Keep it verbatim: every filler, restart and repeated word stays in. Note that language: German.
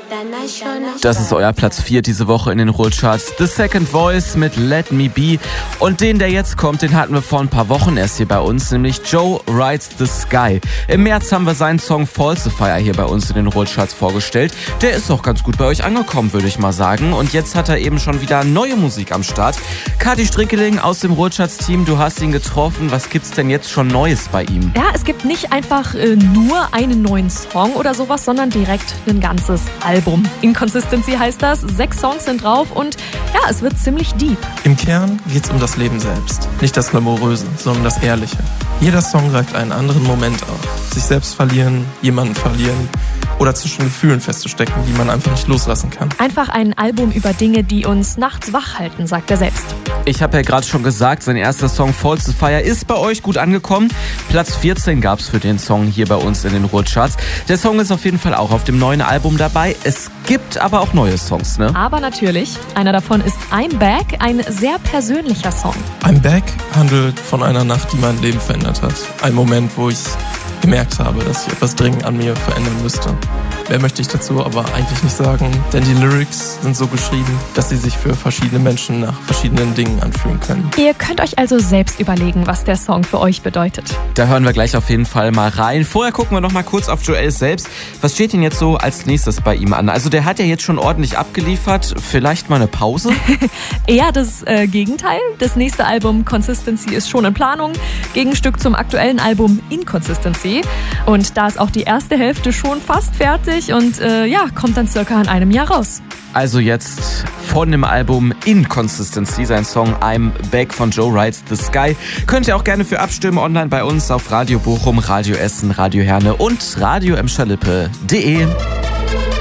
Das ist euer Platz vier diese Woche in den Ruhrcharts. The Second Voice mit Let Me Be. Und den, der jetzt kommt, den hatten wir vor ein paar Wochen erst hier bei uns, nämlich Joe Rides the Sky. Im März haben wir seinen Song Falsifier hier bei uns in den Ruhrcharts vorgestellt. Der ist auch ganz gut bei euch angekommen, würde ich mal sagen. Und jetzt hat er eben schon wieder neue Musik am Start. Kathi Strickeling aus dem Ruhrcharts-Team, du hast ihn getroffen. Was gibt's denn jetzt schon Neues bei ihm? Ja, es gibt nicht einfach äh, nur einen neuen Song oder sowas, sondern direkt ein ganzes Album. Inconsistency heißt das. Sechs Songs sind drauf und ja, es wird ziemlich deep. Im Kern geht's um das Leben selbst. Nicht das Glamouröse, sondern das Ehrliche. Jeder Song greift einen anderen Moment auf. Sich selbst verlieren, jemanden verlieren oder zwischen Gefühlen festzustecken, die man einfach nicht loslassen kann. Einfach ein Album über Dinge, die uns nachts wach halten, sagt er selbst. Ich habe ja gerade schon gesagt, sein erster Song Falsifier ist bei euch gut angekommen. Platz vierzehn gab es für den Song hier bei uns in den Ruhrcharts. Der Song ist auf jeden Fall auch auf dem neuen Album dabei. Es gibt aber auch neue Songs, ne? Aber natürlich, einer davon ist I'm Back, ein sehr persönlicher Song. I'm Back handelt von einer Nacht, die mein Leben verändert hat. Ein Moment, wo ich gemerkt habe, dass ich etwas dringend an mir verändern müsste. Mehr möchte ich dazu aber eigentlich nicht sagen, denn die Lyrics sind so geschrieben, dass sie sich für verschiedene Menschen nach verschiedenen Dingen anfühlen können. Ihr könnt euch also selbst überlegen, was der Song für euch bedeutet. Da hören wir gleich auf jeden Fall mal rein. Vorher gucken wir noch mal kurz auf Joel selbst. Was steht denn jetzt so als nächstes bei ihm an? Also der hat ja jetzt schon ordentlich abgeliefert. Vielleicht mal eine Pause? Eher das äh, Gegenteil. Das nächste Album Consistency ist schon in Planung. Gegenstück zum aktuellen Album Inconsistency. Und da ist auch die erste Hälfte schon fast fertig und äh, ja, kommt dann circa in einem Jahr raus. Also jetzt von dem Album Inconsistency, sein Song I'm Back von Joe Rides the Sky. Könnt ihr auch gerne für abstimmen online bei uns auf Radio Bochum, Radio Essen, Radio Herne und radio emscher lippe punkt de.